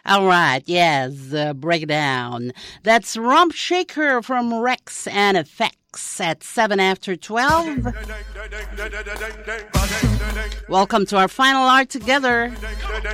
All right, yes, break it down. That's Rump Shaker from Rex and Effects at 7 after 12. Welcome to our final hour together.